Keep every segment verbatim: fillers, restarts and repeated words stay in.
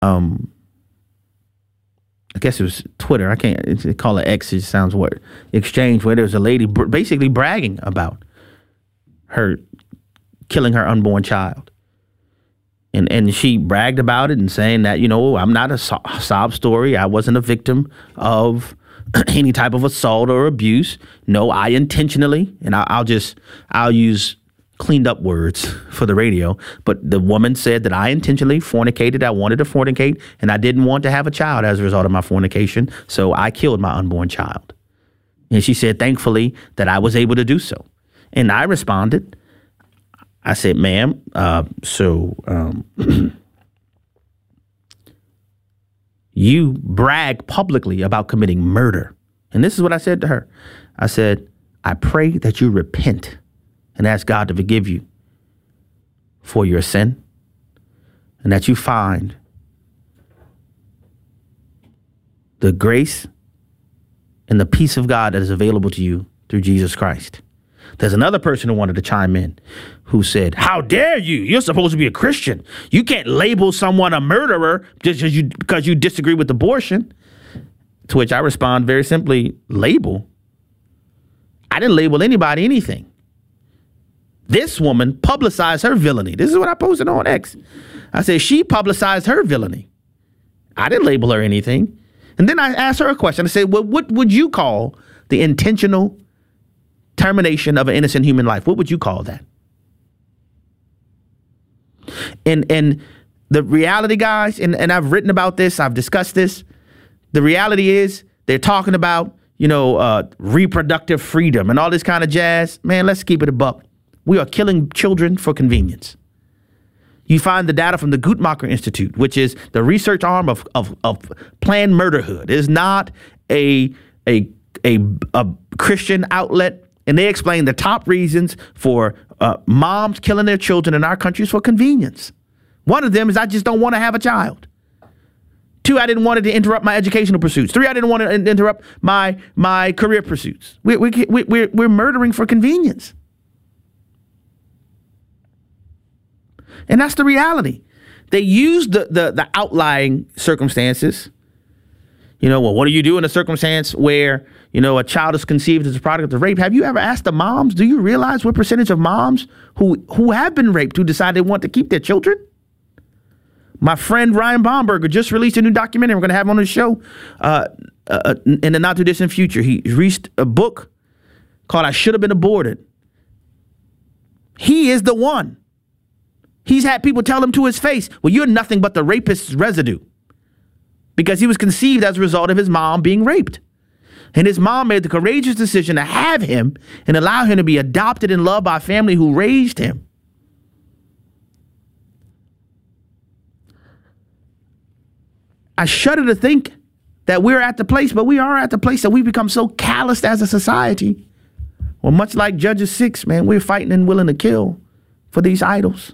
um, I guess it was Twitter. I can't it's, they call it X. It sounds weird. Exchange where there was a lady br- basically bragging about her killing her unborn child. And and she bragged about it and saying that, you know, I'm not a so- sob story. I wasn't a victim of any type of assault or abuse. No, I intentionally, and I, I'll just, I'll use cleaned up words for the radio. But the woman said that I intentionally fornicated. I wanted to fornicate, and I didn't want to have a child as a result of my fornication. So I killed my unborn child. And she said, thankfully, that I was able to do so. And I responded. I said, ma'am, uh, so um, you brag publicly about committing murder. And this is what I said to her. I said, I pray that you repent and ask God to forgive you for your sin and that you find the grace and the peace of God that is available to you through Jesus Christ. There's another person who wanted to chime in who said, how dare you? You're supposed to be a Christian. You can't label someone a murderer just because you, because you disagree with abortion. To which I respond very simply, label? I didn't label anybody anything. This woman publicized her villainy. This is what I posted on X. I said she publicized her villainy. I didn't label her anything. And then I asked her a question. I said, well, what would you call the intentional termination of an innocent human life? What would you call that? And and the reality, guys, and, and I've written about this, I've discussed this. The reality is they're talking about, you know, uh, reproductive freedom and all this kind of jazz. Man, let's keep it a buck. We are killing children for convenience. You find the data from the Guttmacher Institute, which is the research arm of, of, of Planned Murderhood. It is not a, a, a, a Christian outlet. And they explain the top reasons for uh, moms killing their children in our country is for convenience. One of them is I just don't want to have a child. Two, I didn't want it to interrupt my educational pursuits. Three, I didn't want to interrupt my my career pursuits. We, we, we, we're, we're murdering for convenience. And that's the reality. They use the, the, the outlying circumstances. You know, well, what do you do in a circumstance where, you know, a child is conceived as a product of rape? Have you ever asked the moms, do you realize what percentage of moms who, who have been raped who decide they want to keep their children? My friend Ryan Baumberger just released a new documentary. We're going to have him on the show uh, uh, in the not too distant future. He released a book called I Should Have Been Aborted. He is the one. He's had people tell him to his face, well, you're nothing but the rapist's residue. Because he was conceived as a result of his mom being raped. And his mom made the courageous decision to have him and allow him to be adopted and loved by a family who raised him. I shudder to think that we're at the place, but we are at the place that we become so calloused as a society. Well, much like Judges six, man, we're fighting and willing to kill for these idols.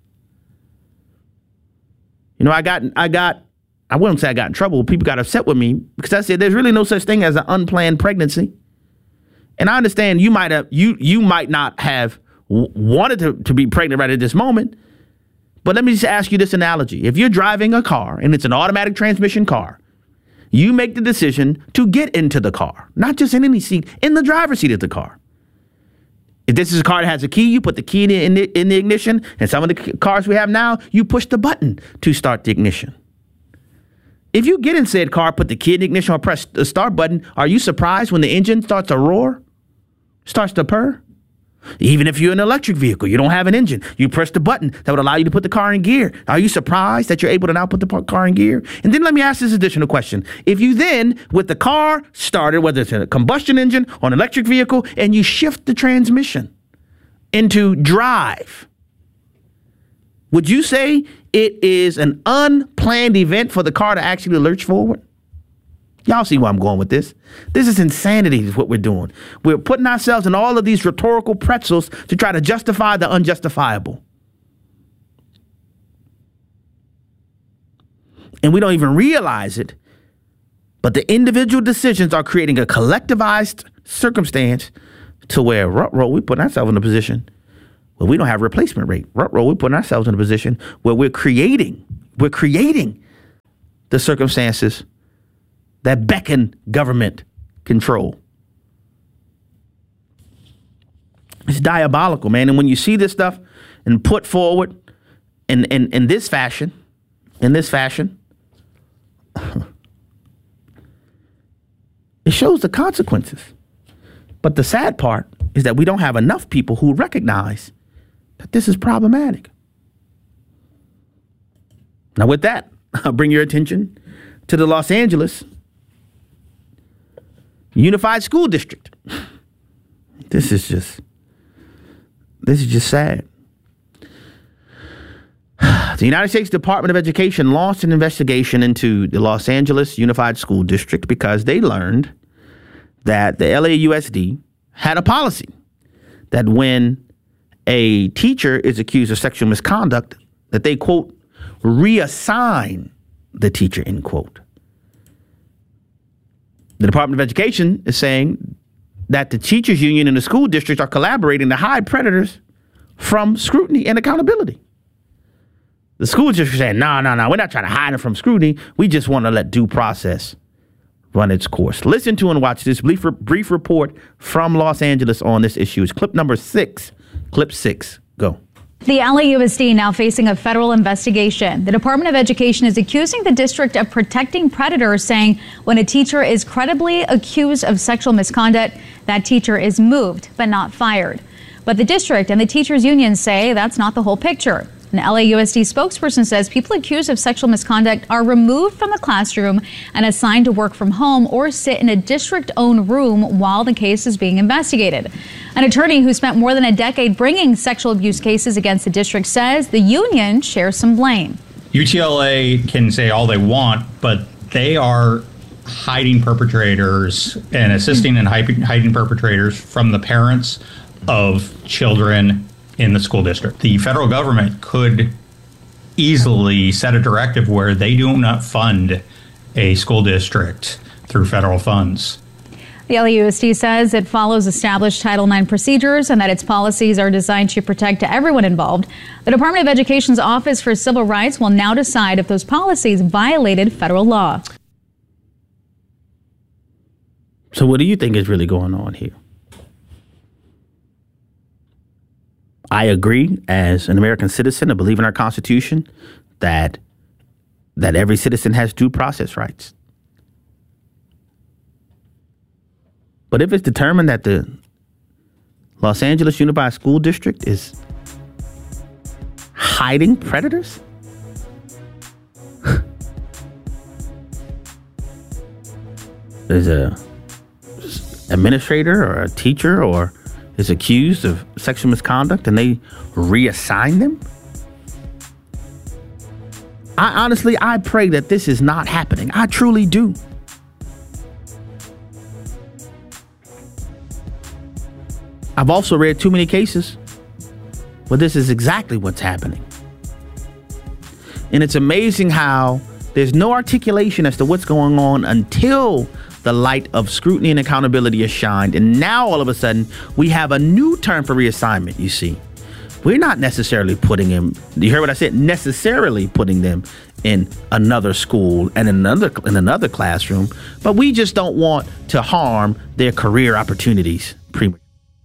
You know, I got, I got, I wouldn't say I got in trouble. People got upset with me because I said there's really no such thing as an unplanned pregnancy. And I understand you might have, you, you might not have w- wanted to, to be pregnant right at this moment. But let me just ask you this analogy. If you're driving a car and it's an automatic transmission car, you make the decision to get into the car, not just in any seat, in the driver's seat of the car. If this is a car that has a key, you put the key in the, in the, in the ignition. And some of the cars we have now, you push the button to start the ignition. If you get in said car, put the key in the ignition or press the start button, are you surprised when the engine starts to roar, starts to purr? Even if you're in an electric vehicle, you don't have an engine, you press the button that would allow you to put the car in gear. Are you surprised that you're able to now put the car in gear? And then let me ask this additional question. If you then, with the car started, whether it's a combustion engine or an electric vehicle, and you shift the transmission into drive, would you say it is an unplanned event for the car to actually lurch forward? Y'all see where I'm going with this. This is insanity is what we're doing. We're putting ourselves in all of these rhetorical pretzels to try to justify the unjustifiable. And we don't even realize it, but the individual decisions are creating a collectivized circumstance to where, ruh-roh, we put ourselves in a position where we don't have replacement rate. Ruh-roh, we're putting ourselves in a position where we're creating, we're creating the circumstances that beckon government control. It's diabolical, man. And when you see this stuff and put forward in, in, in this fashion, in this fashion, it shows the consequences. But the sad part is that we don't have enough people who recognize that this is problematic. Now, with that, I'll bring your attention to the Los Angeles Unified School District. This is just, this is just sad. The United States Department of Education launched an investigation into the Los Angeles Unified School District because they learned that the L A U S D had a policy that when a teacher is accused of sexual misconduct, that they, quote, reassign the teacher, end quote. The Department of Education is saying that the teachers union and the school district are collaborating to hide predators from scrutiny and accountability. The school district is saying, no, no, no, we're not trying to hide them from scrutiny. We just want to let due process run its course. Listen to and watch this brief, brief report from Los Angeles on this issue. It's clip number six. Clip six. Go. The L A U S D now facing a federal investigation. The Department of Education is accusing the district of protecting predators, saying when a teacher is credibly accused of sexual misconduct, that teacher is moved but not fired. But the district and the teachers union say that's not the whole picture. An L A U S D spokesperson says people accused of sexual misconduct are removed from the classroom and assigned to work from home or sit in a district-owned room while the case is being investigated. An attorney who spent more than a decade bringing sexual abuse cases against the district says the union shares some blame. U T L A can say all they want, but they are hiding perpetrators and assisting in hiding perpetrators from the parents of children in the school district. The federal government could easily set a directive where they do not fund a school district through federal funds. The L A U S D says it follows established Title nine procedures and that its policies are designed to protect everyone involved. The Department of Education's Office for Civil Rights will now decide if those policies violated federal law. So what do you think is really going on here? I agree, as an American citizen, I believe in our Constitution that that every citizen has due process rights. But if it's determined that the Los Angeles Unified School District is hiding predators, there's a administrator or a teacher or is accused of sexual misconduct and they reassign them? I honestly, I pray that this is not happening. I truly do. I've also read too many cases where this is exactly what's happening. And it's amazing how there's no articulation as to what's going on until the light of scrutiny and accountability is shined. And now all of a sudden we have a new term for reassignment. You see, we're not necessarily putting him. You heard what I said? Necessarily putting them in another school and in another in another classroom. But we just don't want to harm their career opportunities prematurely.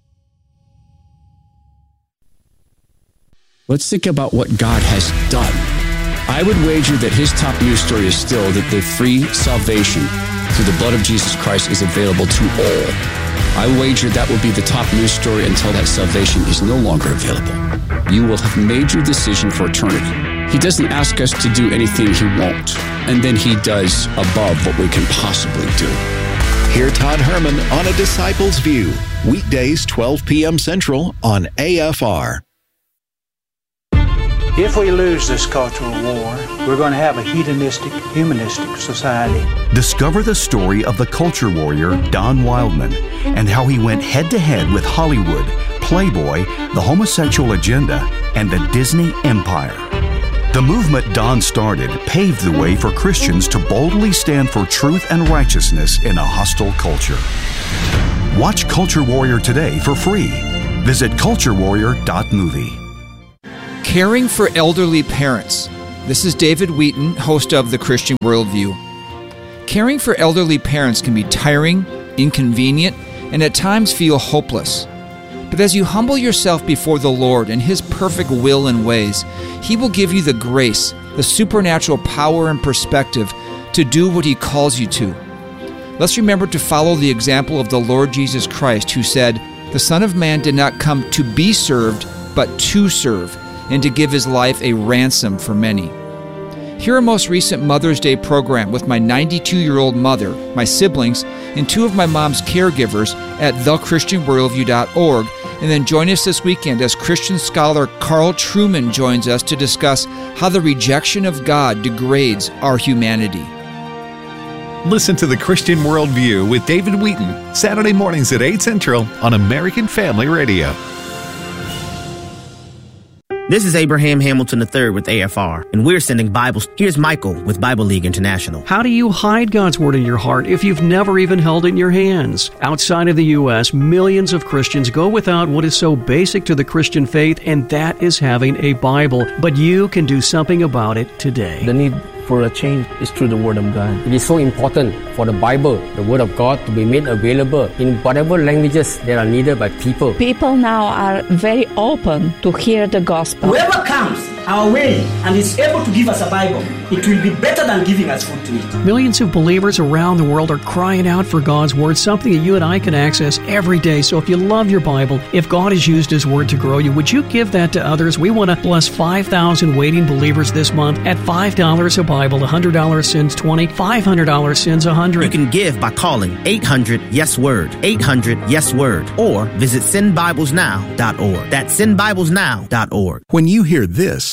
Let's think about what God has done. I would wager that his top news story is still that the free salvation through the blood of Jesus Christ is available to all. I wager that will be the top news story until that salvation is no longer available. You will have made your decision for eternity. He doesn't ask us to do anything he won't, and then he does above what we can possibly do. Hear Todd Herman on A Disciple's View, weekdays twelve p.m. Central on A F R. If we lose this cultural war, we're going to have a hedonistic, humanistic society. Discover the story of the culture warrior Don Wildman and how he went head-to-head with Hollywood, Playboy, the homosexual agenda, and the Disney empire. The movement Don started paved the way for Christians to boldly stand for truth and righteousness in a hostile culture. Watch Culture Warrior today for free. Visit culture warrior dot movie. Caring for elderly parents. This is David Wheaton, host of The Christian Worldview. Caring for elderly parents can be tiring, inconvenient, and at times feel hopeless. But as you humble yourself before the Lord and His perfect will and ways, He will give you the grace, the supernatural power and perspective to do what He calls you to. Let's remember to follow the example of the Lord Jesus Christ, who said, "The Son of Man did not come to be served, but to serve, and to give His life a ransom for many." Hear our most recent Mother's Day program with my ninety-two-year-old mother, my siblings, and two of my mom's caregivers at the christian worldview dot org, and then join us this weekend as Christian scholar Carl Trueman joins us to discuss how the rejection of God degrades our humanity. Listen to The Christian Worldview with David Wheaton, Saturday mornings at eight Central on American Family Radio. This is Abraham Hamilton the third with A F R, and we're sending Bibles. Here's Michael with Bible League International. How do you hide God's Word in your heart if you've never even held it in your hands? Outside of the U S, millions of Christians go without what is so basic to the Christian faith, and that is having a Bible. But you can do something about it today. The need for a change is through the Word of God. It is so important for the Bible, the Word of God, to be made available in whatever languages that are needed by people. People now are very open to hear the gospel. Whoever comes our way and is able to give us a Bible, it will be better than giving us food to eat. Millions of believers around the world are crying out for God's Word, something that you and I can access every day. So if you love your Bible, if God has used His Word to grow you, would you give that to others? We want to bless five thousand waiting believers this month at five dollars a Bible. one hundred dollars sends twenty dollars, five hundred dollars sends one hundred dollars. You can give by calling eight hundred yes word, eight hundred yes word, or visit send bibles now dot org. That's send bibles now dot org. When you hear this,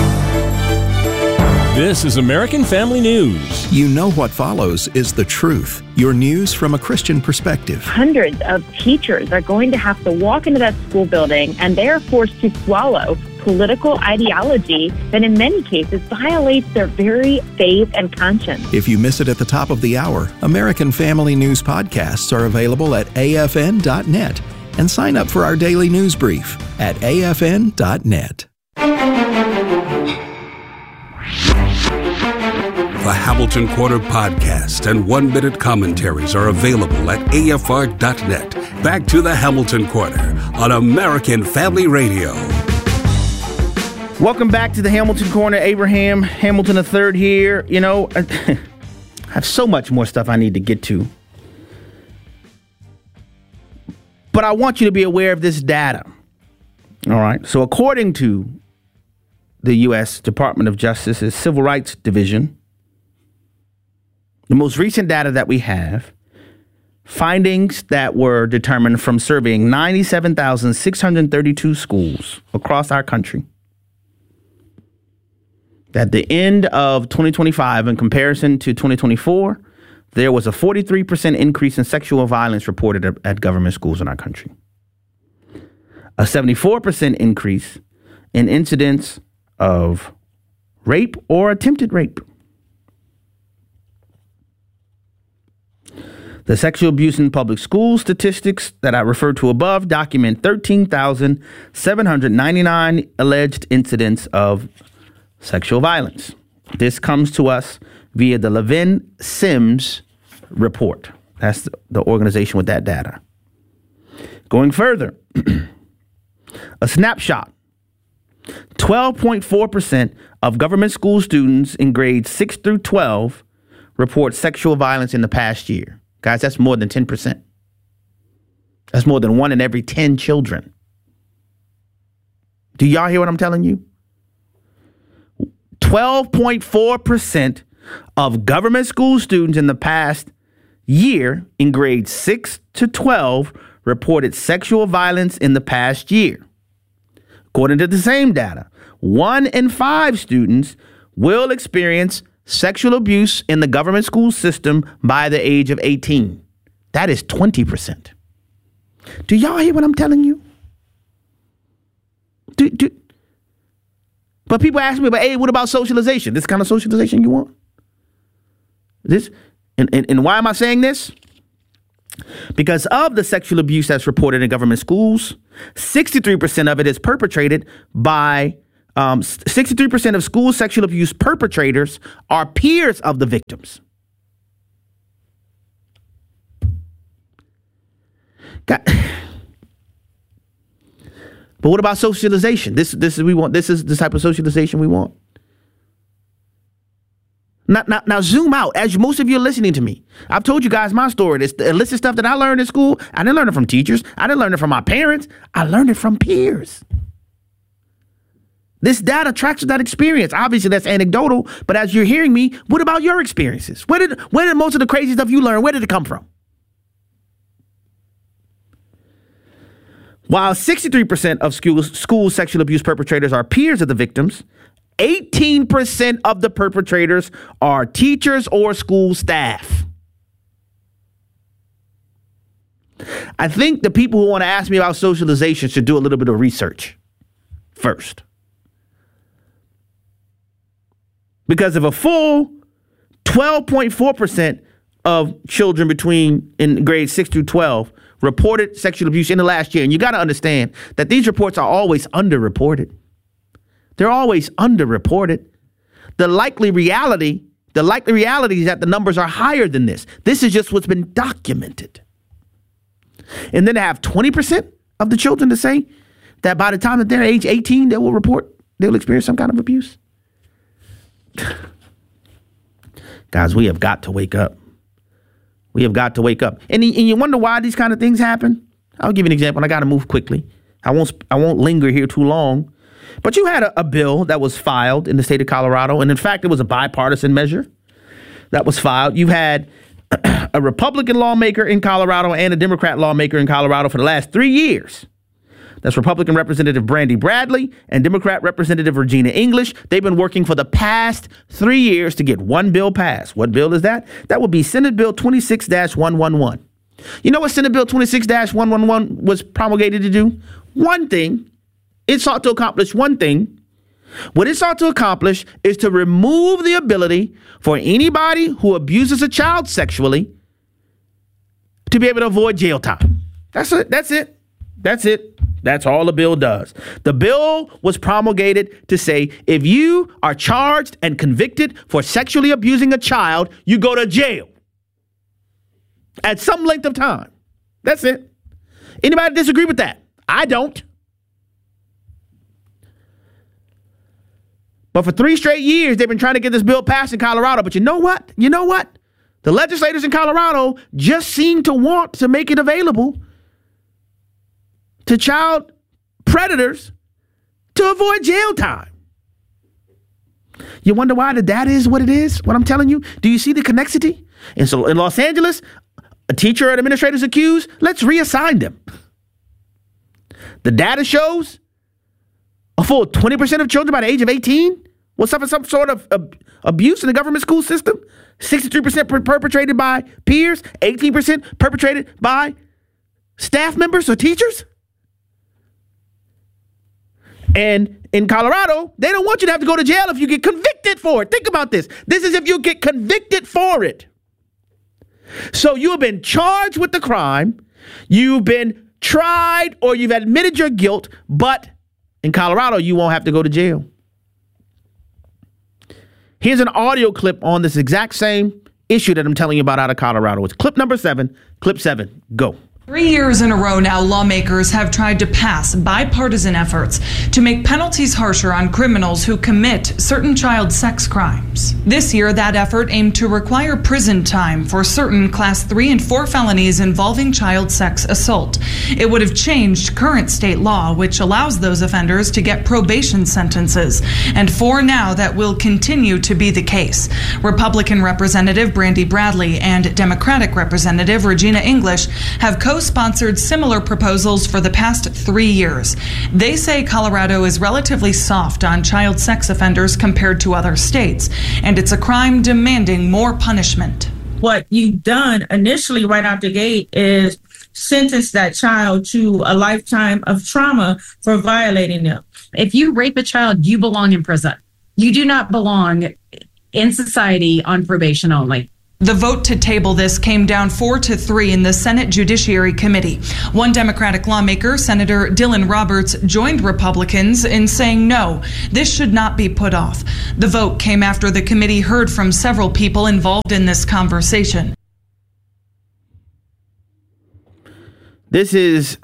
this is American Family News. You know what follows is the truth. Your news from a Christian perspective. Hundreds of teachers are going to have to walk into that school building, and they are forced to swallow political ideology that in many cases violates their very faith and conscience. If you miss it at the top of the hour, American Family News podcasts are available at A F N dot net, and sign up for our daily news brief at A F N dot net. The Hamilton Corner podcast and one-minute commentaries are available at A F R dot net. Back to the Hamilton Corner on American Family Radio. Welcome back to the Hamilton Corner. Abraham Hamilton the third here. You know, I have so much more stuff I need to get to. But I want you to be aware of this data. All right. So according to the U S Department of Justice's Civil Rights Division, the most recent data that we have, findings that were determined from surveying ninety-seven thousand six hundred thirty-two schools across our country, at the end of twenty twenty-five, in comparison to twenty twenty-four, there was a forty-three percent increase in sexual violence reported at, at government schools in our country. A seventy-four percent increase in incidents of rape or attempted rape. The sexual abuse in public school statistics that I referred to above document thirteen thousand seven hundred ninety-nine alleged incidents of sexual violence. This comes to us via the Levin Sims report. That's the, the organization with that data. Going further, a snapshot. twelve point four percent of government school students in grades six through twelve report sexual violence in the past year. Guys, that's more than ten percent. That's more than one in every ten children. Do y'all hear what I'm telling you? twelve point four percent of government school students in the past year in grades six to twelve reported sexual violence in the past year. According to the same data, one in five students will experience sexual abuse in the government school system by the age of eighteen. That is twenty percent. Do y'all hear what I'm telling you? Do, do, but people ask me, but hey, what about socialization? This kind of socialization you want? This, and, and, and why am I saying this? Because of the sexual abuse that's reported in government schools, sixty-three percent of it is perpetrated by Um, sixty-three percent of school sexual abuse perpetrators are peers of the victims. God. But what about socialization? This, this is we want. This is the type of socialization we want. Now, now, now, zoom out. As most of you are listening to me, I've told you guys my story. This the illicit stuff that I learned in school. I didn't learn it from teachers. I didn't learn it from my parents. I learned it from peers. This data tracks with that experience. Obviously, that's anecdotal. But as you're hearing me, what about your experiences? Where did where did most of the crazy stuff you learned? Where did it come from? While sixty-three percent of school, school sexual abuse perpetrators are peers of the victims, eighteen percent of the perpetrators are teachers or school staff. I think the people who want to ask me about socialization should do a little bit of research first. Because if a full twelve point four percent of children between in grades six through twelve reported sexual abuse in the last year, and you got to understand that these reports are always underreported. They're always underreported. The likely reality, the likely reality is that the numbers are higher than this. This is just what's been documented. And then to have twenty percent of the children to say that by the time that they're age eighteen, they will report, they'll experience some kind of abuse. Guys, we have got to wake up. We have got to wake up. And, and you wonder why these kind of things happen? I'll give you an example. And I got to move quickly. I won't I won't linger here too long. But you had a, a bill that was filed in the state of Colorado. And in fact, it was a bipartisan measure that was filed. You had a Republican lawmaker in Colorado and a Democrat lawmaker in Colorado for the last three years. That's Republican Representative Brandy Bradley and Democrat Representative Regina English. They've been working for the past three years to get one bill passed. What bill is that? That would be Senate Bill twenty-six dash one eleven. You know what Senate Bill twenty-six dash one eleven was promulgated to do? One thing. It sought to accomplish one thing. What it sought to accomplish is to remove the ability for anybody who abuses a child sexually to be able to avoid jail time. That's it. That's it. That's it. That's all the bill does. The bill was promulgated to say if you are charged and convicted for sexually abusing a child, you go to jail at some length of time. That's it. Anybody disagree with that? I don't. But for three straight years, they've been trying to get this bill passed in Colorado. But you know what? You know what? The legislators in Colorado just seem to want to make it available to child predators to avoid jail time. You wonder why the data is what it is? What I'm telling you? Do you see the connexity? And so in Los Angeles, a teacher or an administrator is accused. Let's reassign them. The data shows a full twenty percent of children by the age of eighteen will suffer some sort of ab- abuse in the government school system. sixty-three percent per- perpetrated by peers, eighteen percent perpetrated by staff members or teachers. And in Colorado, they don't want you to have to go to jail if you get convicted for it. Think about this. This is if you get convicted for it. So you have been charged with the crime, you've been tried, or you've admitted your guilt, but in Colorado, you won't have to go to jail. Here's an audio clip on this exact same issue that I'm telling you about out of Colorado. It's clip number seven. Clip seven. Go. Three years in a row now, lawmakers have tried to pass bipartisan efforts to make penalties harsher on criminals who commit certain child sex crimes. This year, that effort aimed to require prison time for certain class three and four felonies involving child sex assault. It would have changed current state law, which allows those offenders to get probation sentences. And for now, that will continue to be the case. Republican Representative Brandy Bradley and Democratic Representative Regina English have co co-sponsored similar proposals for the past three years. They say Colorado is relatively soft on child sex offenders compared to other states, and it's a crime demanding more punishment. What you've done initially right out the gate is sentence that child to a lifetime of trauma for violating them. If you rape a child, you belong in prison. You do not belong in society on probation only. The vote to table this came down four to three in the Senate Judiciary Committee. One Democratic lawmaker, Senator Dylan Roberts, joined Republicans in saying no, this should not be put off. The vote came after the committee heard from several people involved in this conversation. This is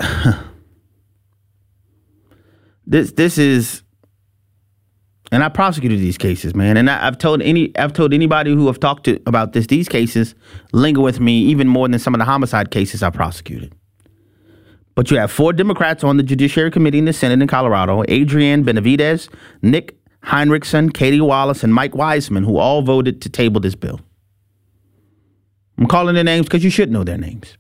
this this is and I prosecuted these cases, man. And I, I've told any I've told anybody who have talked to about this, these cases linger with me even more than some of the homicide cases I prosecuted. But you have four Democrats on the Judiciary Committee in the Senate in Colorado: Adrienne Benavidez, Nick Heinrichson, Katie Wallace, and Mike Wiseman, who all voted to table this bill. I'm calling their names because you should know their names.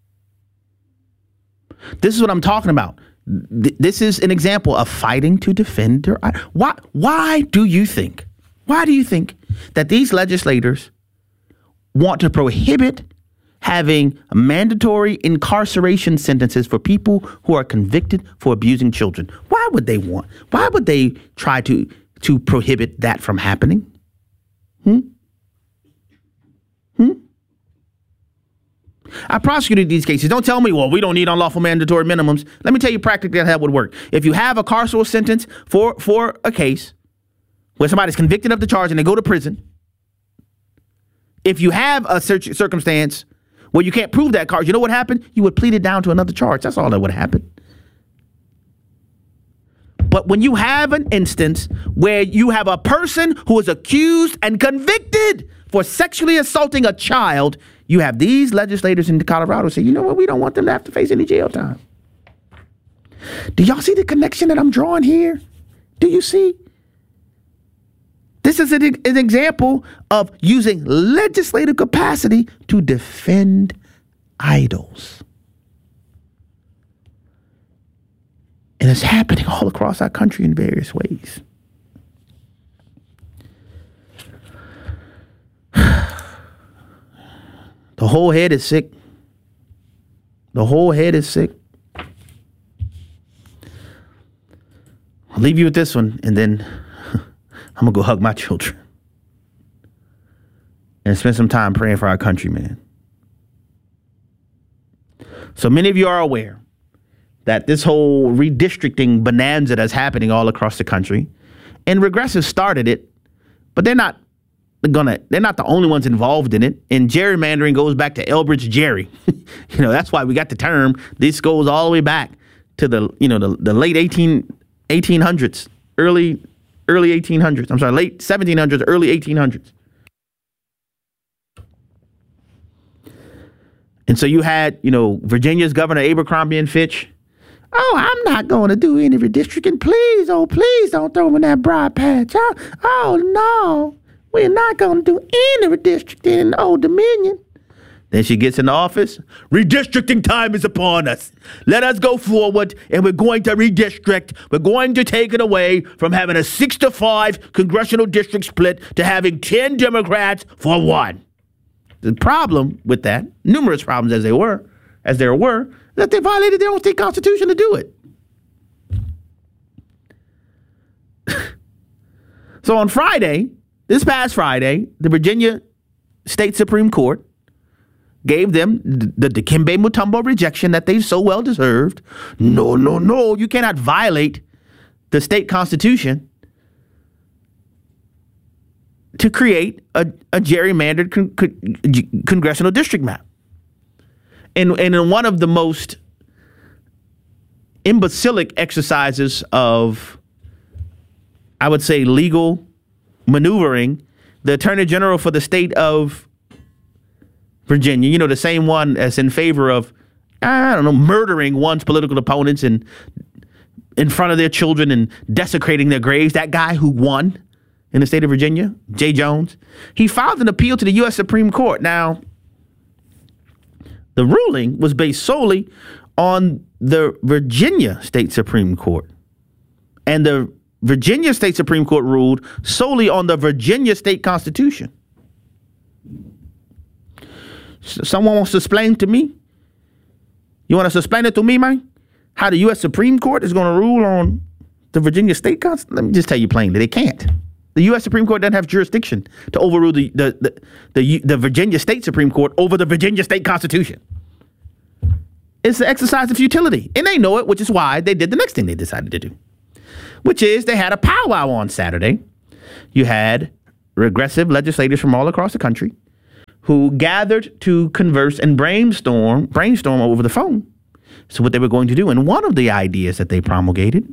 This is what I'm talking about. Th- this is an example of fighting to defend their. Why? Why do you think? Why do you think that these legislators want to prohibit having mandatory incarceration sentences for people who are convicted for abusing children? Why would they want? Why would they try to to prohibit that from happening? Hmm. Hmm. I prosecuted these cases. Don't tell me, well, we don't need unlawful mandatory minimums. Let me tell you practically how that would work. If you have a carceral sentence for, for a case where somebody's convicted of the charge and they go to prison, if you have a cir- circumstance where you can't prove that charge, you know what happened? You would plead it down to another charge. That's all that would happen. But when you have an instance where you have a person who is accused and convicted for sexually assaulting a child, you have these legislators in Colorado say, you know what, we don't want them to have to face any jail time. Do y'all see the connection that I'm drawing here? Do you see? This is an, an example of using legislative capacity to defend idols. And it's happening all across our country in various ways. The whole head is sick. The whole head is sick. I'll leave you with this one, and then I'm going to go hug my children and spend some time praying for our country, man. So many of you are aware that this whole redistricting bonanza that's happening all across the country, and Regressive started it, but they're not gonna they're not the only ones involved in it. And gerrymandering goes back to Elbridge Gerry. You know, that's why we got the term. This goes all the way back to the, you know, the, the late eighteen, eighteen hundreds, early early eighteen hundreds. I'm sorry, late seventeen hundreds, early eighteen hundreds. And so you had, you know, Virginia's Governor Abercrombie and Fitch. Oh, I'm not going to do any redistricting. Please, oh, please don't throw me in that bribe patch. Oh, oh no. We're not going to do any redistricting in Old Dominion. Then she gets in office. Redistricting time is upon us. Let us go forward, and we're going to redistrict. We're going to take it away from having a six to five congressional district split to having ten Democrats for one. The problem with that, numerous problems as they were, as there were, that they violated their own state constitution to do it. So on Friday, this past Friday, the Virginia State Supreme Court gave them the Dikembe Mutombo rejection that they so well deserved. No, no, no, you cannot violate the state constitution to create a, a gerrymandered con- con- congressional district map. And, and in one of the most imbecilic exercises of, I would say, legal maneuvering, the Attorney General for the state of Virginia, you know, the same one that's in favor of, I don't know, murdering one's political opponents and in front of their children and desecrating their graves, that guy who won in the state of Virginia, Jay Jones, he filed an appeal to the U S Supreme Court. Now, the ruling was based solely on the Virginia State Supreme Court. And the Virginia State Supreme Court ruled solely on the Virginia State Constitution. Someone wants to explain to me? You want to explain it to me, man? How the U S Supreme Court is going to rule on the Virginia State Constitution? Let me just tell you plainly, they can't. The U S Supreme Court doesn't have jurisdiction to overrule the the, the, the, the Virginia State Supreme Court over the Virginia State Constitution. It's an exercise of futility. And they know it, which is why they did the next thing they decided to do, which is they had a powwow on Saturday. You had regressive legislators from all across the country who gathered to converse and brainstorm, brainstorm over the phone. So what they were going to do. And one of the ideas that they promulgated,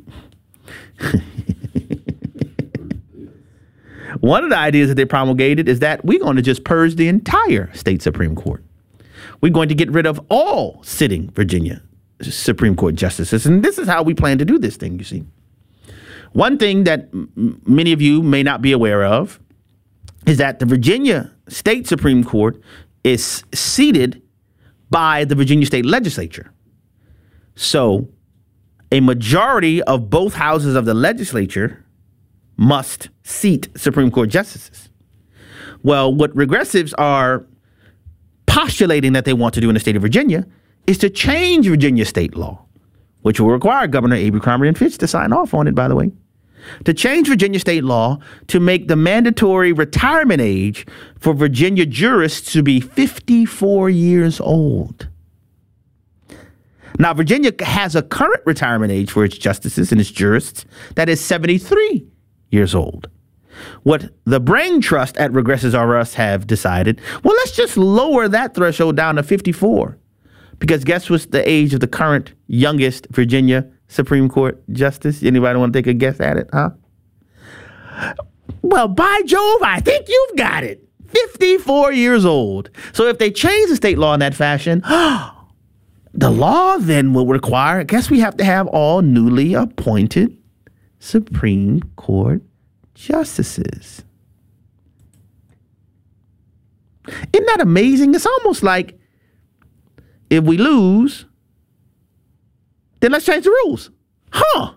one of the ideas that they promulgated is that we're going to just purge the entire state Supreme Court. We're going to get rid of all sitting Virginia Supreme Court justices. And this is how we plan to do this thing, you see. One thing that m- many of you may not be aware of is that the Virginia State Supreme Court is seated by the Virginia State Legislature. So a majority of both houses of the legislature must seat Supreme Court justices. Well, what regressives are postulating that they want to do in the state of Virginia is to change Virginia state law, which will require Governor Abercrombie and Fitch to sign off on it, by the way, to change Virginia state law to make the mandatory retirement age for Virginia jurists to be fifty-four years old. Now, Virginia has a current retirement age for its justices and its jurists that is seventy-three years old. What the brain trust at Regressives R Us have decided, well, let's just lower that threshold down to fifty-four. Because guess what's the age of the current youngest Virginia Supreme Court justice? Anybody want to take a guess at it, huh? Well, by Jove, I think you've got it. fifty-four years old. So if they change the state law in that fashion, the law then will require, I guess we have to have all newly appointed Supreme Court justices. Isn't that amazing? It's almost like if we lose, then let's change the rules. Huh?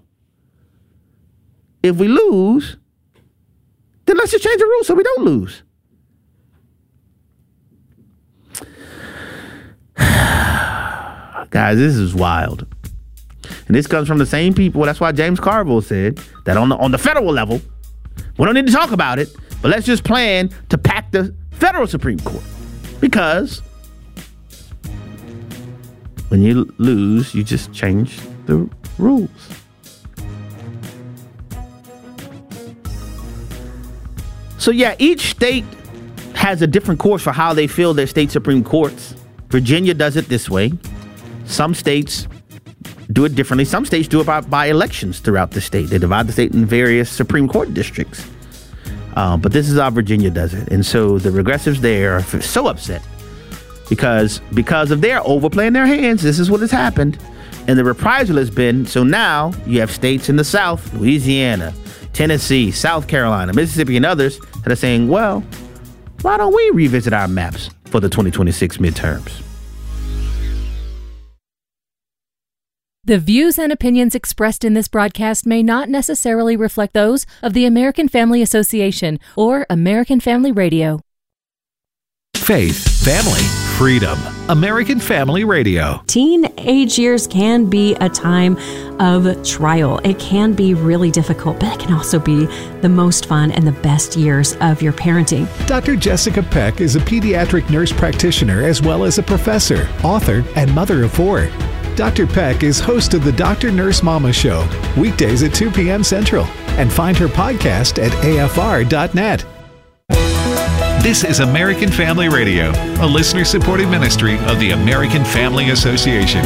If we lose, then let's just change the rules so we don't lose. Guys, this is wild. And this comes from the same people. That's why James Carville said that on the on the federal level, we don't need to talk about it, but let's just plan to pack the federal Supreme Court. Because when you lose, you just change the rules. So yeah, each state has a different course for how they fill their state Supreme Courts. Virginia does it this way. Some states do it differently. Some states do it by, by elections throughout the state. They divide the state in various Supreme Court districts. Uh, but this is how Virginia does it. And so the regressives there are so upset because because of their overplaying their hands. This is what has happened. And the reprisal has been, so now you have states in the South, Louisiana, Tennessee, South Carolina, Mississippi, and others that are saying, well, why don't we revisit our maps for the twenty twenty-six midterms? The views and opinions expressed in this broadcast may not necessarily reflect those of the American Family Association or American Family Radio. Faith, family, freedom. American Family Radio. Teenage years can be a time of trial. It can be really difficult, but it can also be the most fun and the best years of your parenting. Doctor Jessica Peck is a pediatric nurse practitioner as well as a professor, author, and mother of four. Doctor Peck is host of the Doctor Nurse Mama Show, weekdays at two p.m. Central, and find her podcast at A F R dot net. This is American Family Radio, a listener-supported ministry of the American Family Association.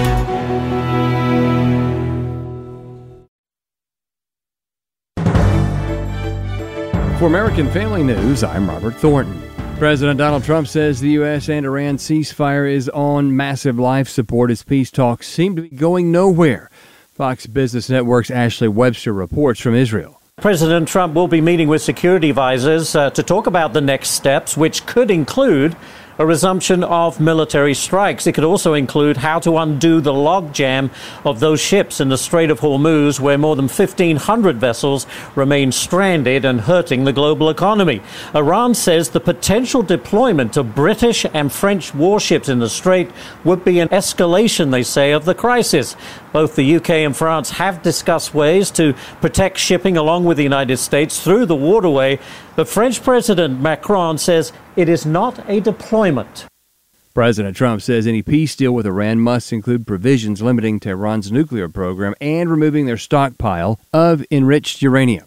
For American Family News, I'm Robert Thornton. President Donald Trump says the U S and Iran ceasefire is on massive life support as peace talks seem to be going nowhere. Fox Business Network's Ashley Webster reports from Israel. President Trump will be meeting with security advisors uh, to talk about the next steps, which could include a resumption of military strikes. It could also include how to undo the logjam of those ships in the Strait of Hormuz, where more than fifteen hundred vessels remain stranded and hurting the global economy. Iran says the potential deployment of British and French warships in the Strait would be an escalation, they say, of the crisis. Both the U K and France have discussed ways to protect shipping along with the United States through the waterway, but French President Macron says it is not a deployment. President Trump says any peace deal with Iran must include provisions limiting Tehran's nuclear program and removing their stockpile of enriched uranium.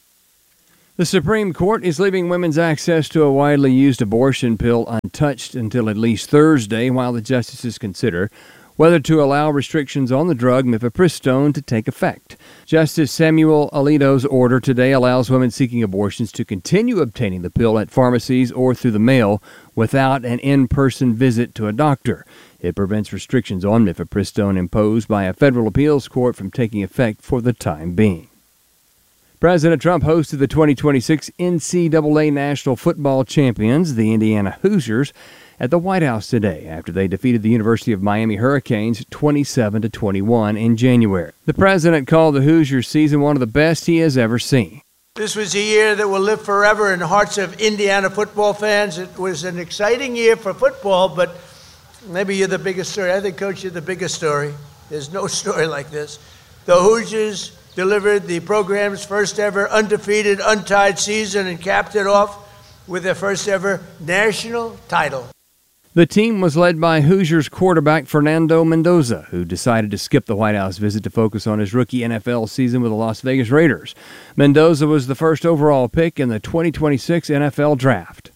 The Supreme Court is leaving women's access to a widely used abortion pill untouched until at least Thursday, while the justices consider whether to allow restrictions on the drug mifepristone to take effect. Justice Samuel Alito's order today allows women seeking abortions to continue obtaining the pill at pharmacies or through the mail without an in-person visit to a doctor. It prevents restrictions on mifepristone imposed by a federal appeals court from taking effect for the time being. President Trump hosted the twenty twenty-six N C double A National Football Champions, the Indiana Hoosiers, at the White House today after they defeated the University of Miami Hurricanes twenty-seven to twenty-one in January. The president called the Hoosiers season one of the best he has ever seen. This was a year that will live forever in the hearts of Indiana football fans. It was an exciting year for football, but maybe you're the biggest story. I think, Coach, you're the biggest story. There's no story like this. The Hoosiers delivered the program's first ever undefeated, untied season and capped it off with their first ever national title. The team was led by Hoosiers quarterback Fernando Mendoza, who decided to skip the White House visit to focus on his rookie N F L season with the Las Vegas Raiders. Mendoza was the first overall pick in the twenty twenty-six N F L Draft.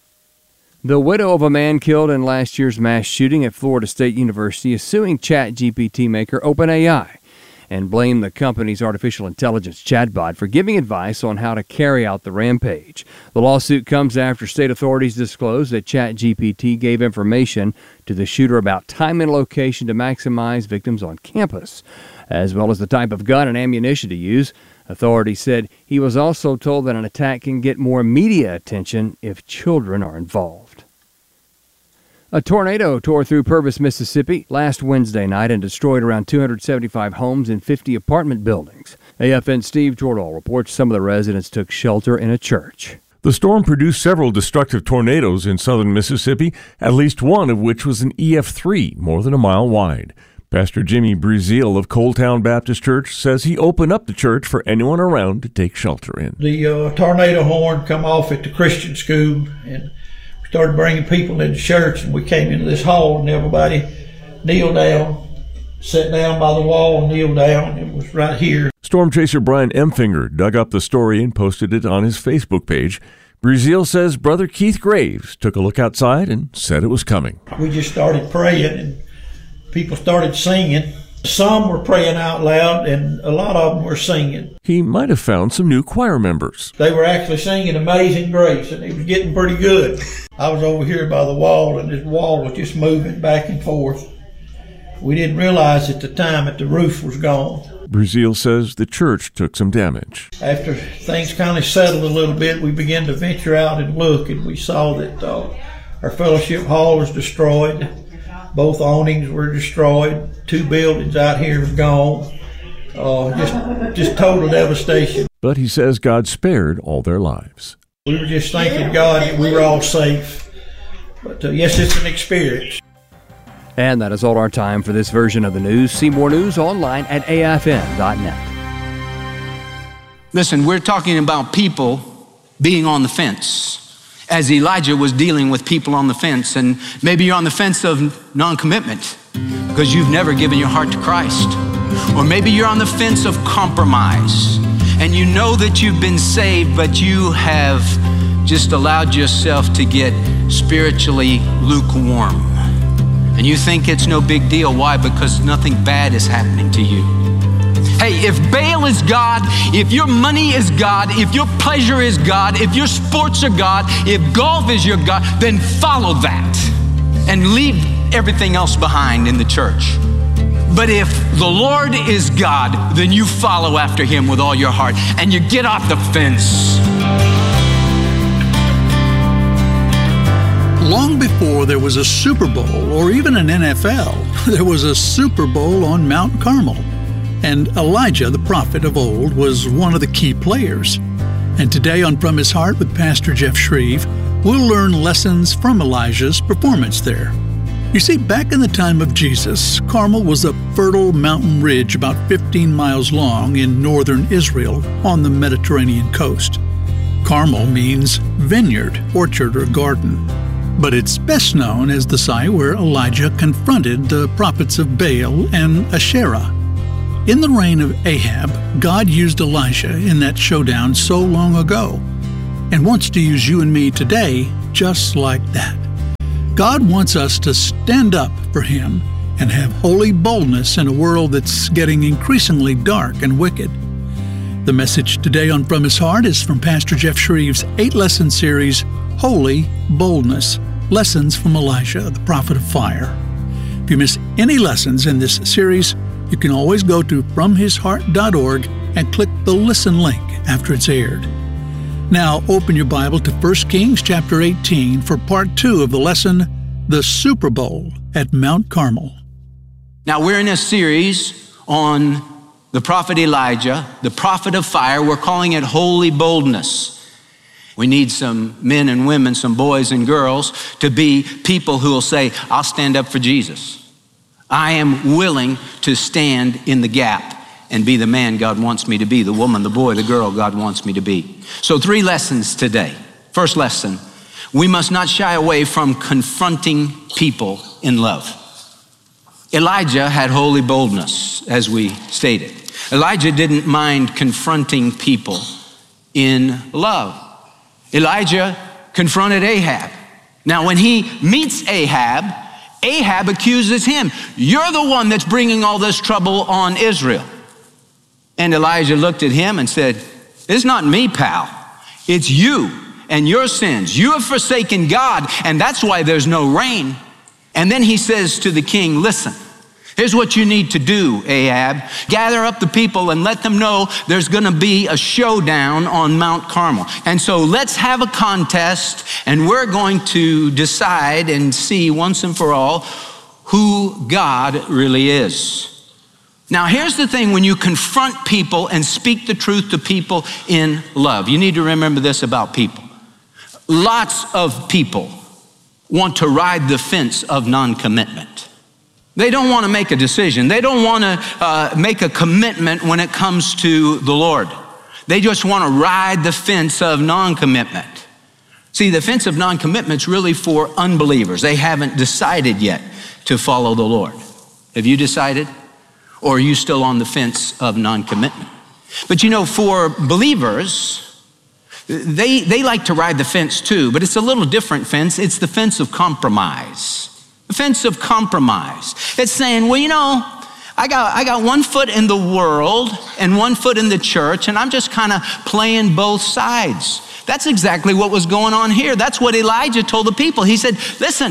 The widow of a man killed in last year's mass shooting at Florida State University is suing ChatGPT maker OpenAI and blamed the company's artificial intelligence chatbot for giving advice on how to carry out the rampage. The lawsuit comes after state authorities disclosed that ChatGPT gave information to the shooter about time and location to maximize victims on campus, as well as the type of gun and ammunition to use. Authorities said he was also told that an attack can get more media attention if children are involved. A tornado tore through Purvis, Mississippi last Wednesday night and destroyed around two hundred seventy-five homes and fifty apartment buildings. A F N's Steve Jordahl reports some of the residents took shelter in a church. The storm produced several destructive tornadoes in southern Mississippi, at least one of which was an E F three, more than a mile wide. Pastor Jimmy Breazeal of Coal Town Baptist Church says he opened up the church for anyone around to take shelter in. The uh, tornado horn come off at the Christian school, and started bringing people into church, and we came into this hall, and everybody kneeled down, sat down by the wall and kneeled down. It was right here. Storm chaser Brian Emfinger dug up the story and posted it on his Facebook page. Breazeal says Brother Keith Graves took a look outside and said it was coming. We just started praying, and people started singing. Some were praying out loud, and a lot of them were singing. He might have found some new choir members. They were actually singing Amazing Grace, and it was getting pretty good. I was over here by the wall, and this wall was just moving back and forth. We didn't realize at the time that the roof was gone. Breazeal says the church took some damage. After things kind of settled a little bit, we began to venture out and look, and we saw that uh, our fellowship hall was destroyed. Both awnings were destroyed. Two buildings out here were gone. Uh, just, just total devastation. But he says God spared all their lives. We were just thanking God that we were all safe. But uh, yes, it's an experience. And that is all our time for this version of the news. See more news online at A F N dot net. Listen, we're talking about people being on the fence, as Elijah was dealing with people on the fence. And maybe you're on the fence of non-commitment because you've never given your heart to Christ. Or maybe you're on the fence of compromise and you know that you've been saved, but you have just allowed yourself to get spiritually lukewarm. And you think it's no big deal. Why? Because nothing bad is happening to you. Hey, if Baal is God, if your money is God, if your pleasure is God, if your sports are God, if golf is your God, then follow that and leave everything else behind in the church. But if the Lord is God, then you follow after him with all your heart and you get off the fence. Long before there was a Super Bowl or even an N F L, there was a Super Bowl on Mount Carmel. And Elijah, the prophet of old, was one of the key players. And today on From His Heart with Pastor Jeff Shreve, we'll learn lessons from Elijah's performance there. You see, back in the time of Jesus, Carmel was a fertile mountain ridge about fifteen miles long in northern Israel on the Mediterranean coast. Carmel means vineyard, orchard, or garden. But it's best known as the site where Elijah confronted the prophets of Baal and Asherah. In the reign of Ahab, God used Elijah in that showdown so long ago, and wants to use you and me today just like that. God wants us to stand up for Him and have holy boldness in a world that's getting increasingly dark and wicked. The message today on From His Heart is from Pastor Jeff Shreve's eight-lesson series, Holy Boldness, Lessons from Elijah, the Prophet of Fire. If you miss any lessons in this series, you can always go to from his heart dot org and click the Listen link after it's aired. Now open your Bible to First Kings chapter eighteen for part two of the lesson, The Super Bowl at Mount Carmel. Now we're in a series on the prophet Elijah, the prophet of fire. We're calling it Holy Boldness. We need some men and women, some boys and girls to be people who will say, I'll stand up for Jesus. I am willing to stand in the gap and be the man God wants me to be, the woman, the boy, the girl God wants me to be. So three lessons today. First lesson, we must not shy away from confronting people in love. Elijah had holy boldness, as we stated. Elijah didn't mind confronting people in love. Elijah confronted Ahab. Now, when he meets Ahab, Ahab accuses him. You're the one that's bringing all this trouble on Israel. And Elijah looked at him and said, it's not me, pal. It's you and your sins. You have forsaken God, and that's why there's no rain. And then he says to the king, listen, here's what you need to do, Ahab. Gather up the people and let them know there's going to be a showdown on Mount Carmel. And so let's have a contest, and we're going to decide and see once and for all who God really is. Now, here's the thing when you confront people and speak the truth to people in love. You need to remember this about people. Lots of people want to ride the fence of non-commitment. They don't want to make a decision. They don't want to uh, make a commitment when it comes to the Lord. They just want to ride the fence of non-commitment. See, the fence of non-commitment is really for unbelievers. They haven't decided yet to follow the Lord. Have you decided? Or are you still on the fence of non-commitment? But you know, for believers, they, they like to ride the fence too, but it's a little different fence. It's the fence of compromise. The fence of compromise. It's saying, well, you know, I got, I got one foot in the world and one foot in the church, and I'm just kind of playing both sides. That's exactly what was going on here. That's what Elijah told the people. He said, listen,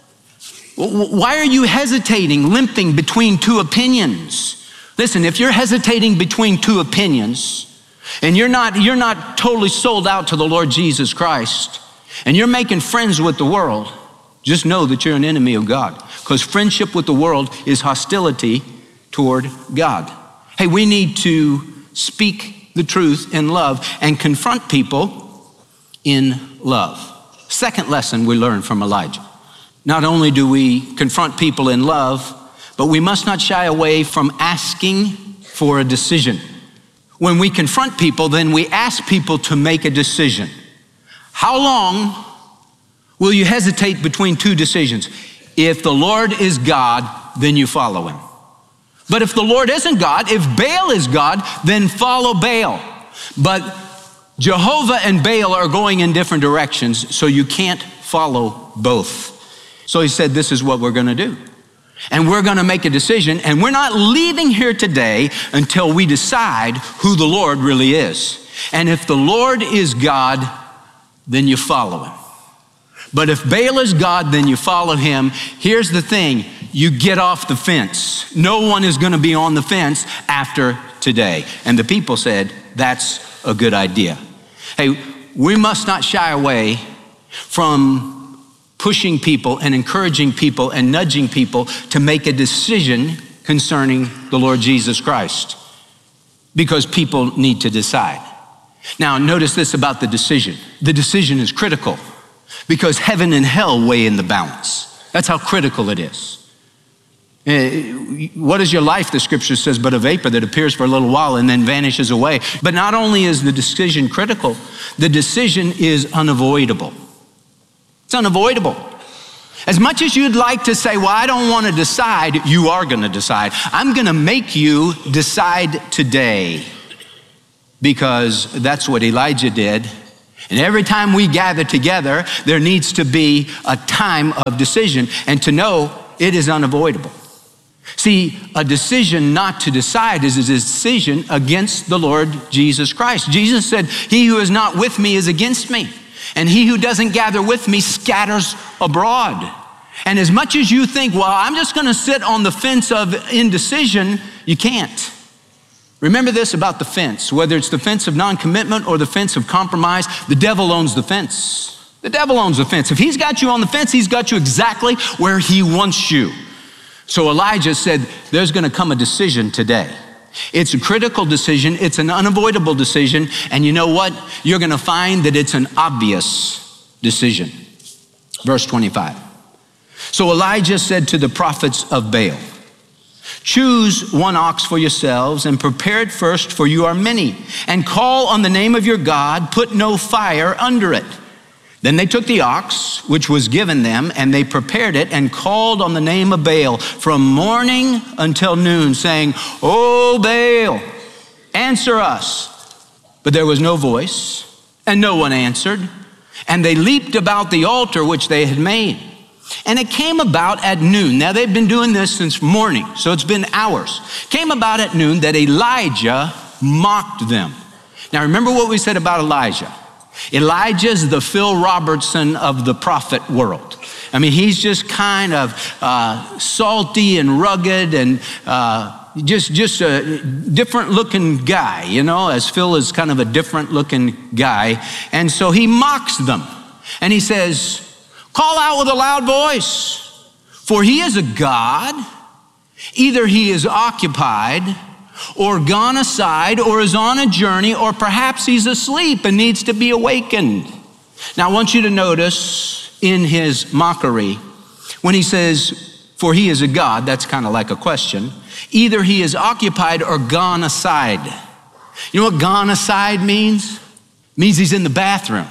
why are you hesitating, limping between two opinions? Listen, if you're hesitating between two opinions and you're not, you're not totally sold out to the Lord Jesus Christ and you're making friends with the world, just know that you're an enemy of God, because friendship with the world is hostility toward God. Hey, we need to speak the truth in love and confront people in love. Second lesson we learned from Elijah. Not only do we confront people in love, but we must not shy away from asking for a decision. When we confront people, then we ask people to make a decision. How long will you hesitate between two decisions? If the Lord is God, then you follow him. But if the Lord isn't God, if Baal is God, then follow Baal. But Jehovah and Baal are going in different directions, so you can't follow both. So he said, this is what we're going to do. And we're going to make a decision, and we're not leaving here today until we decide who the Lord really is. And if the Lord is God, then you follow him. But if Baal is God, then you follow him. Here's the thing, you get off the fence. No one is going to be on the fence after today. And the people said, that's a good idea. Hey, we must not shy away from pushing people and encouraging people and nudging people to make a decision concerning the Lord Jesus Christ, because people need to decide. Now, notice this about the decision. The decision is critical because heaven and hell weigh in the balance. That's how critical it is. What is your life, the scripture says, but a vapor that appears for a little while and then vanishes away. But not only is the decision critical, the decision is unavoidable. It's unavoidable. As much as you'd like to say, well, I don't want to decide, you are going to decide. I'm going to make you decide today, because that's what Elijah did. And every time we gather together, there needs to be a time of decision, and to know it is unavoidable. See, a decision not to decide is a decision against the Lord Jesus Christ. Jesus said, he who is not with me is against me, and he who doesn't gather with me scatters abroad. And as much as you think, well, I'm just going to sit on the fence of indecision, you can't. Remember this about the fence, whether it's the fence of non-commitment or the fence of compromise, the devil owns the fence. The devil owns the fence. If he's got you on the fence, he's got you exactly where he wants you. So Elijah said, there's going to come a decision today. It's a critical decision. It's an unavoidable decision. And you know what? You're going to find that it's an obvious decision. Verse twenty-five. So Elijah said to the prophets of Baal, choose one ox for yourselves and prepare it first, for you are many, and call on the name of your God, put no fire under it. Then they took the ox, which was given them, and they prepared it and called on the name of Baal from morning until noon, saying, O Baal, answer us. But there was no voice, and no one answered. And they leaped about the altar which they had made. And it came about at noon. Now they've been doing this since morning, so it's been hours. Came about at noon that Elijah mocked them. Now remember what we said about Elijah. Elijah's the Phil Robertson of the prophet world. I mean, he's just kind of uh, salty and rugged and uh, just, just a different looking guy, you know, as Phil is kind of a different looking guy. And so he mocks them and he says, call out with a loud voice, for he is a god. Either he is occupied or gone aside, or is on a journey, or perhaps he's asleep and needs to be awakened. Now, I want you to notice in his mockery, when he says, for he is a god, that's kind of like a question. Either he is occupied or gone aside. You know what gone aside means? It means he's in the bathroom.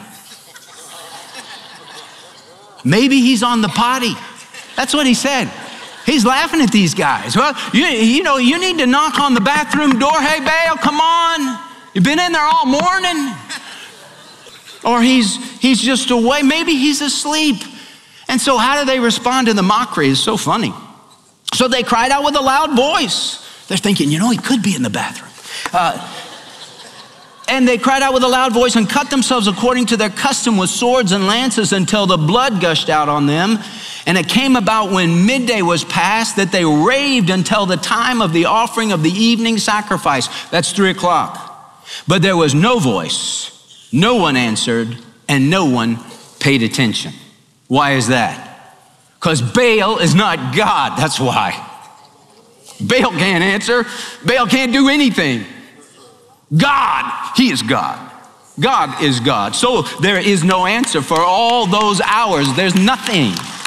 Maybe he's on the potty. That's what he said. He's laughing at these guys. Well, you, you know, you need to knock on the bathroom door. Hey, Baal, come on. You've been in there all morning. Or he's, he's just away. Maybe he's asleep. And so how do they respond to the mockery? It's so funny. So they cried out with a loud voice. They're thinking, you know, he could be in the bathroom. Uh, and they cried out with a loud voice and cut themselves according to their custom with swords and lances until the blood gushed out on them. And it came about when midday was past that they raved until the time of the offering of the evening sacrifice. That's three o'clock. But there was no voice, no one answered, and no one paid attention. Why is that? Because Baal is not God, that's why. Baal can't answer. Baal can't do anything. God, he is God. God is God. So there is no answer for all those hours. There's nothing.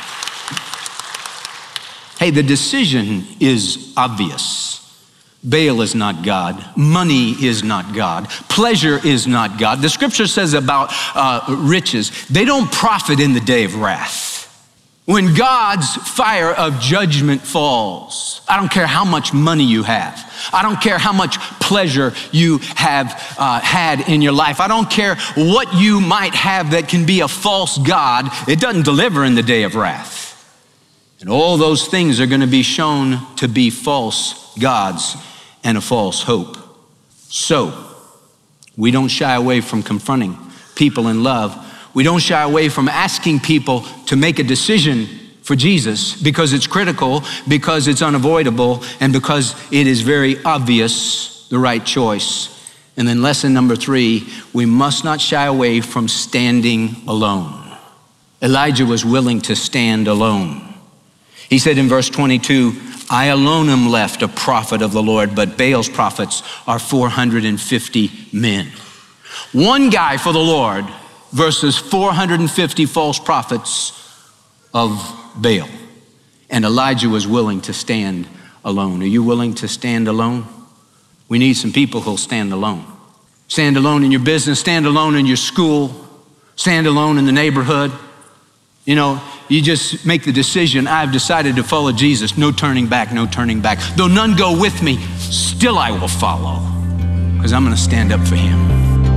Hey, the decision is obvious. Baal is not God. Money is not God. Pleasure is not God. The scripture says about uh, riches, they don't profit in the day of wrath. When God's fire of judgment falls, I don't care how much money you have. I don't care how much pleasure you have uh, had in your life. I don't care what you might have that can be a false God. It doesn't deliver in the day of wrath. And all those things are going to be shown to be false gods and a false hope. So, we don't shy away from confronting people in love. We don't shy away from asking people to make a decision for Jesus because it's critical, because it's unavoidable, and because it is very obvious the right choice. And then lesson number three, we must not shy away from standing alone. Elijah was willing to stand alone. He said in verse twenty-two, I alone am left a prophet of the Lord, but Baal's prophets are four hundred fifty men. One guy for the Lord versus four hundred fifty false prophets of Baal. And Elijah was willing to stand alone. Are you willing to stand alone? We need some people who'll stand alone. Stand alone in your business, stand alone in your school, stand alone in the neighborhood. You know, you just make the decision, I've decided to follow Jesus. No turning back, no turning back. Though none go with me, still I will follow, because I'm going to stand up for him.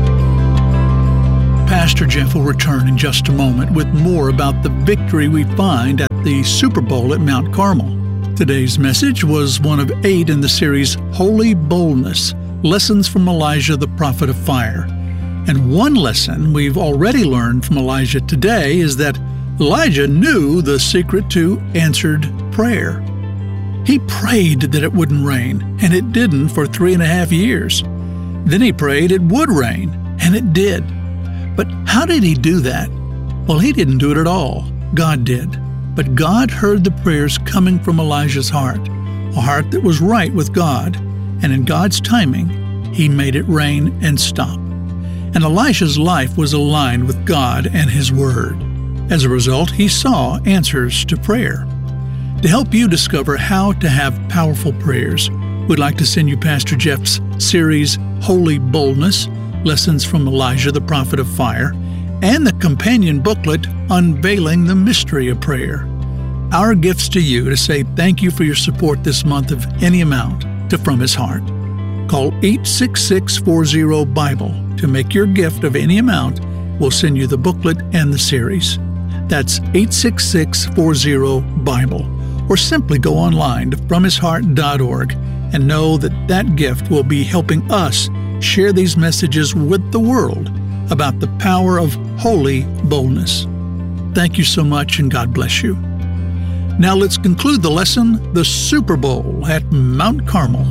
Pastor Jeff will return in just a moment with more about the victory we find at the Super Bowl at Mount Carmel. Today's message was one of eight in the series Holy Boldness, Lessons from Elijah, the Prophet of Fire. And one lesson we've already learned from Elijah today is that Elijah knew the secret to answered prayer. He prayed that it wouldn't rain, and it didn't for three and a half years. Then he prayed it would rain, and it did. But how did he do that? Well, he didn't do it at all. God did. But God heard the prayers coming from Elijah's heart, a heart that was right with God, and in God's timing, he made it rain and stop. And Elisha's life was aligned with God and his word. As a result, he saw answers to prayer. To help you discover how to have powerful prayers, we'd like to send you Pastor Jeff's series, Holy Boldness, Lessons from Elijah, the Prophet of Fire, and the companion booklet, Unveiling the Mystery of Prayer. Our gifts to you to say thank you for your support this month of any amount to From His Heart. Call eight six six, four zero, Bible to make your gift of any amount. We'll send you the booklet and the series. That's eight six six, four zero, Bible. Or simply go online to from his heart dot org and know that that gift will be helping us share these messages with the world about the power of holy boldness. Thank you so much, and God bless you. Now let's conclude the lesson, the Super Bowl at Mount Carmel.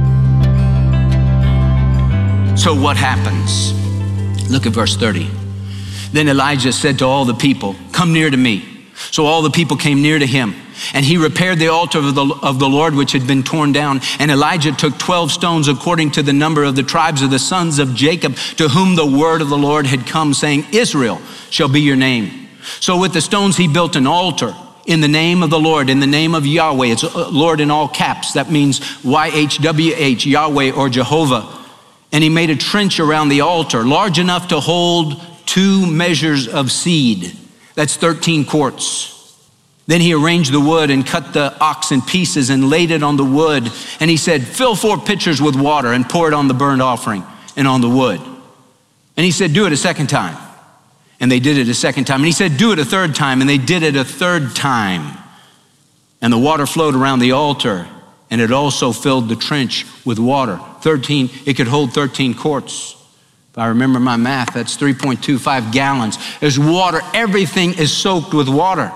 So what happens? Look at verse thirty. Then Elijah said to all the people, come near to me. So all the people came near to him, and he repaired the altar of the, of the Lord which had been torn down. And Elijah took twelve stones according to the number of the tribes of the sons of Jacob, to whom the word of the Lord had come, saying, Israel shall be your name. So with the stones he built an altar in the name of the Lord, in the name of Yahweh. It's Lord in all caps. That means Y H W H, Yahweh or Jehovah. And he made a trench around the altar, large enough to hold two measures of seed. That's thirteen quarts. Then he arranged the wood and cut the ox in pieces and laid it on the wood. And he said, fill four pitchers with water and pour it on the burnt offering and on the wood. And he said, do it a second time. And they did it a second time. And he said, do it a third time. And they did it a third time. And the water flowed around the altar, and it also filled the trench with water. thirteen, it could hold thirteen quarts. If I remember my math, that's three point two five gallons. There's water. Everything is soaked with water.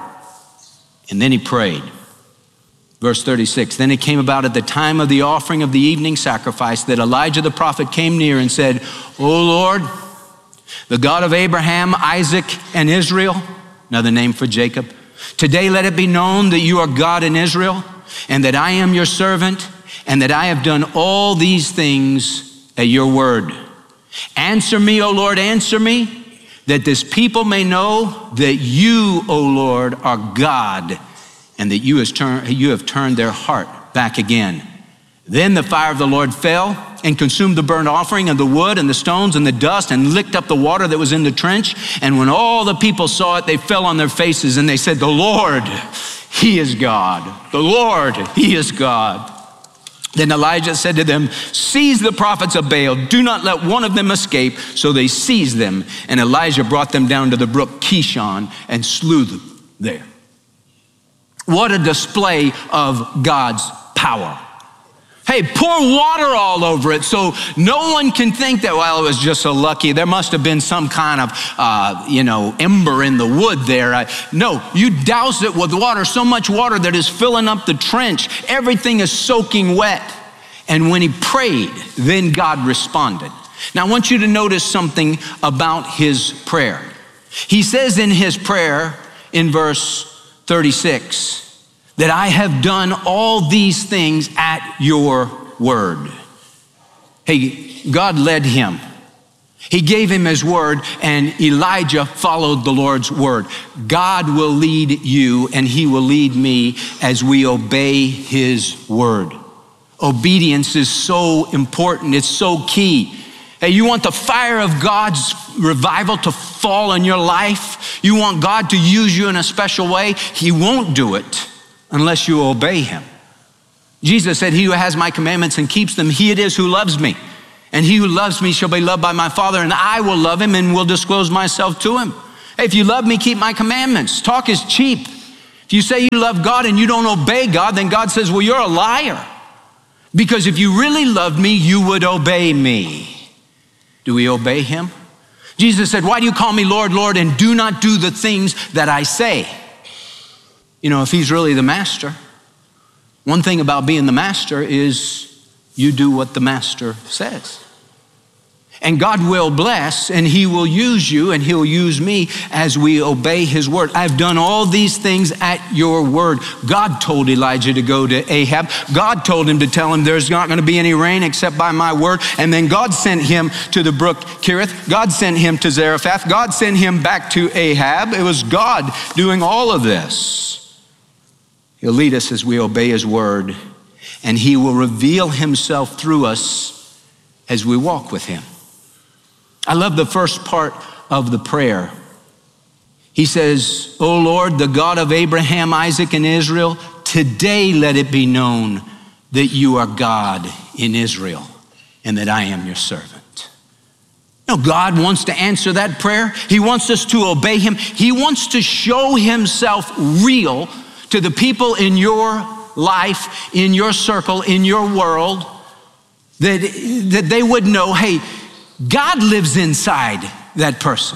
And then he prayed. Verse thirty-six, then it came about at the time of the offering of the evening sacrifice that Elijah the prophet came near and said, O Lord, the God of Abraham, Isaac, and Israel, another name for Jacob, today let it be known that you are God in Israel, and that I am your servant, and that I have done all these things at your word. Answer me, O Lord, answer me, that this people may know that you, O Lord, are God, and that you have turned, you have turned their heart back again. Then the fire of the Lord fell and consumed the burnt offering and the wood and the stones and the dust and licked up the water that was in the trench. And when all the people saw it, they fell on their faces and they said, the Lord, he is God. The Lord, he is God. Then Elijah said to them, seize the prophets of Baal. Do not let one of them escape. So they seized them. And Elijah brought them down to the brook Kishon and slew them there. What a display of God's power. Hey, pour water all over it so no one can think that, well, it was just so lucky. There must have been some kind of, uh, you know, ember in the wood there. Uh, no, you douse it with water, so much water that is filling up the trench. Everything is soaking wet. And when he prayed, then God responded. Now, I want you to notice something about his prayer. He says in his prayer, in verse thirty-six, that I have done all these things at your word. Hey, God led him. He gave him his word, and Elijah followed the Lord's word. God will lead you, and he will lead me as we obey his word. Obedience is so important. It's so key. Hey, you want the fire of God's revival to fall on your life? You want God to use you in a special way? He won't do it unless you obey him. Jesus said, he who has my commandments and keeps them, he it is who loves me. And he who loves me shall be loved by my Father, and I will love him and will disclose myself to him. Hey, if you love me, keep my commandments. Talk is cheap. If you say you love God and you don't obey God, then God says, well, you're a liar. Because if you really loved me, you would obey me. Do we obey him? Jesus said, why do you call me Lord, Lord, and do not do the things that I say? You know, if he's really the master, one thing about being the master is you do what the master says. And God will bless, and he will use you, and he'll use me as we obey his word. I've done all these things at your word. God told Elijah to go to Ahab. God told him to tell him there's not going to be any rain except by my word. And then God sent him to the brook Cherith. God sent him to Zarephath. God sent him back to Ahab. It was God doing all of this. He'll lead us as we obey his word, and he will reveal himself through us as we walk with him. I love the first part of the prayer. He says, O Lord, the God of Abraham, Isaac, and Israel, today let it be known that you are God in Israel and that I am your servant. You know, God wants to answer that prayer. He wants us to obey him. He wants to show himself real to the people in your life, in your circle, in your world, that, that they would know, hey, God lives inside that person.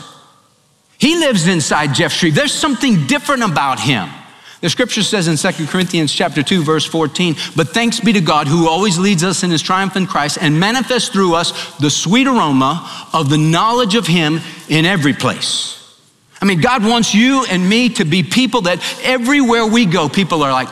He lives inside Jeff Shreve. There's something different about him. The scripture says in Second Corinthians chapter two, verse fourteen, but thanks be to God who always leads us in his triumph in Christ and manifests through us the sweet aroma of the knowledge of him in every place. I mean, God wants you and me to be people that everywhere we go, people are like,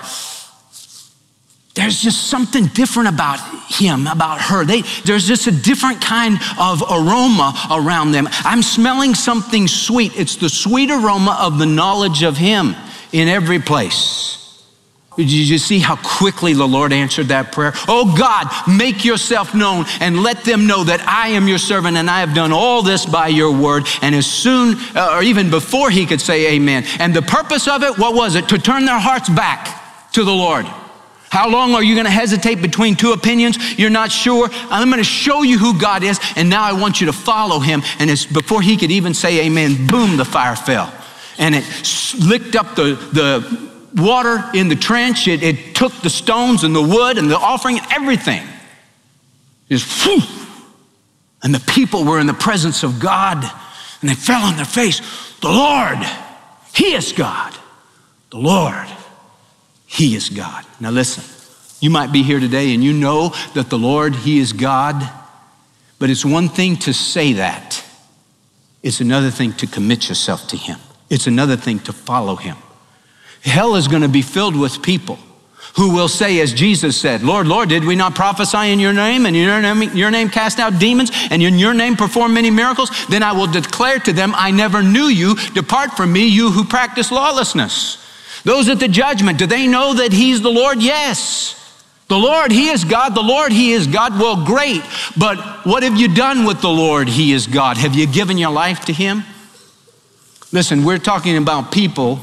there's just something different about him, about her. They, there's just a different kind of aroma around them. I'm smelling something sweet. It's the sweet aroma of the knowledge of him in every place. Did you see how quickly the Lord answered that prayer? Oh God, make yourself known and let them know that I am your servant and I have done all this by your word. And as soon, uh, or even before he could say amen. And the purpose of it, what was it? To turn their hearts back to the Lord. How long are you going to hesitate between two opinions? You're not sure. I'm going to show you who God is, and now I want you to follow him. And it's before he could even say amen, boom, the fire fell. And it licked up the, the water in the trench. It, it took the stones and the wood and the offering and everything. Just whew. And the people were in the presence of God, and they fell on their face. The Lord, he is God. The Lord, he is God. Now listen, you might be here today and you know that the Lord, he is God, but it's one thing to say that. It's another thing to commit yourself to him. It's another thing to follow him. Hell is going to be filled with people who will say, as Jesus said, Lord, Lord, did we not prophesy in your name, and in your name, your name cast out demons, and in your name perform many miracles? Then I will declare to them, I never knew you. Depart from me, you who practice lawlessness. Those at the judgment, do they know that he's the Lord? Yes. The Lord, he is God. The Lord, he is God. Well, great. But what have you done with the Lord, he is God? Have you given your life to him? Listen, we're talking about people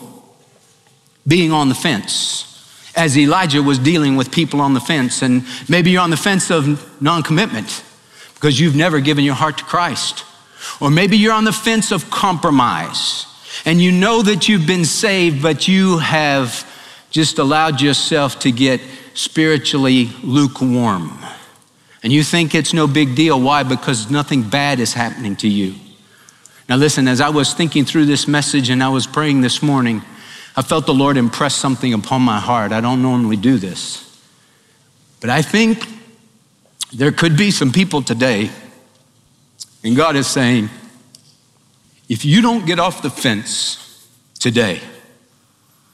being on the fence, as Elijah was dealing with people on the fence. And maybe you're on the fence of non-commitment because you've never given your heart to Christ. Or maybe you're on the fence of compromise. And you know that you've been saved, but you have just allowed yourself to get spiritually lukewarm. And you think it's no big deal. Why? Because nothing bad is happening to you. Now listen, as I was thinking through this message and I was praying this morning, I felt the Lord impress something upon my heart. I don't normally do this. But I think there could be some people today, and God is saying, if you don't get off the fence today,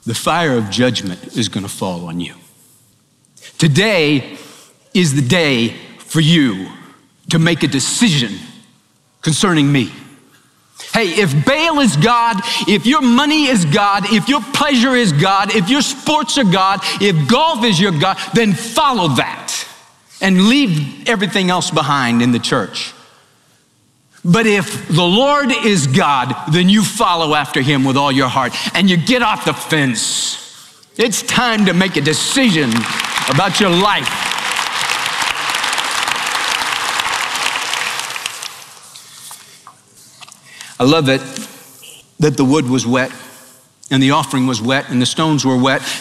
the fire of judgment is going to fall on you. Today is the day for you to make a decision concerning me. Hey, if Baal is God, if your money is God, if your pleasure is God, if your sports are God, if golf is your God, then follow that and leave everything else behind in the church. But if the Lord is God, then you follow after him with all your heart and you get off the fence. It's time to make a decision about your life. I love it that the wood was wet and the offering was wet and the stones were wet,